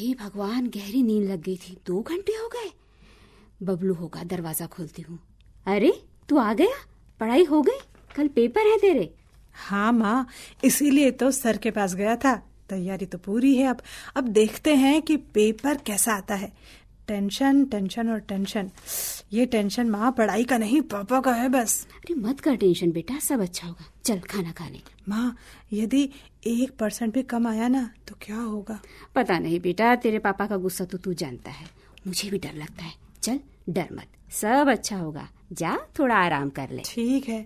हे भगवान, गहरी नींद लग गई थी। 2 घंटे हो गए। बबलू होगा, दरवाजा खोलती हूँ। अरे तू आ गया, पढ़ाई हो गई? कल पेपर है तेरे? हाँ माँ, इसीलिए तो सर के पास गया था। तैयारी तो पूरी है। अब देखते हैं कि पेपर कैसा आता है। टेंशन टेंशन और टेंशन। ये टेंशन माँ पढ़ाई का नहीं, पापा का है बस। अरे मत कर टेंशन बेटा, सब अच्छा होगा। चल खाना खा ले। माँ, यदि 1% भी कम आया ना तो क्या होगा? पता नहीं बेटा, तेरे पापा का गुस्सा तो तू जानता है। मुझे भी डर लगता है। चल डर मत, सब अच्छा होगा। जा थोड़ा आराम कर ले। ठीक है।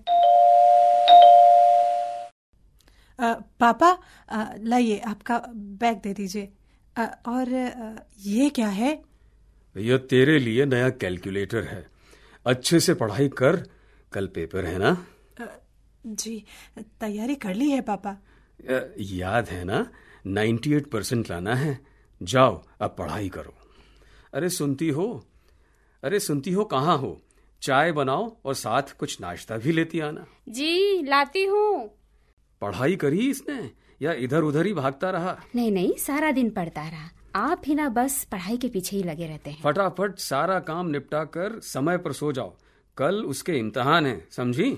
पापा, लाइए आपका बैग दे दीजिए। और ये क्या है? यह तेरे लिए नया कैलकुलेटर है। अच्छे से पढ़ाई कर, कल पेपर है ना? जी, तैयारी कर ली है पापा। याद है ना, 98% लाना है। जाओ अब पढ़ाई करो। अरे सुनती हो कहाँ हो? चाय बनाओ और साथ कुछ नाश्ता भी लेती आना। जी लाती हूँ। पढ़ाई करी इसने या इधर उधर ही भागता रहा? नहीं, सारा दिन पढ़ता रहा। आप ही ना बस पढ़ाई के पीछे ही लगे रहते हैं। फटाफट सारा काम निपटा कर समय पर सो जाओ, कल उसके इम्तिहान है, समझी?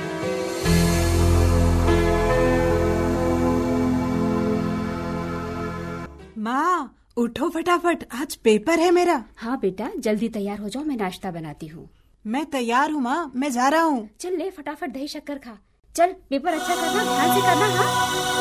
माँ उठो फटाफट, आज पेपर है मेरा। हाँ बेटा, जल्दी तैयार हो जाओ, मैं नाश्ता बनाती हूँ। मैं तैयार हूँ माँ, मैं जा रहा हूँ। चल ले फटाफट दही शक्कर खा। चल पेपर अच्छा करना, ध्यान से करना। हाँ